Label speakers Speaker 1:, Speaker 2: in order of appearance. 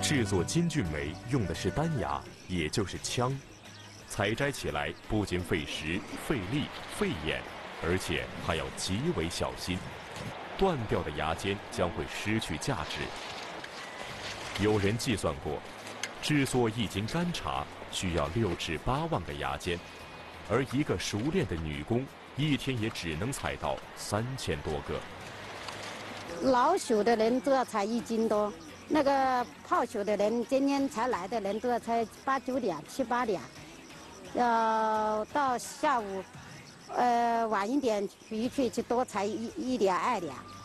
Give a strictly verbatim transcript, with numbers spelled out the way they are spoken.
Speaker 1: 制作金骏眉用的是单牙，也就是枪，采摘起来不仅费时、费力、费眼，而且还要极为小心，断掉的牙尖将会失去价值。有人计算过，制作一斤干茶需要六至八万个牙尖，而一个熟练的女工一天也只能采到三千多个。
Speaker 2: 老朽的人都要采一斤多。 那个泡酒的人，今天才来的人都要采八九两、七八两，要到下午，呃晚一点回去就多采一一两、二两。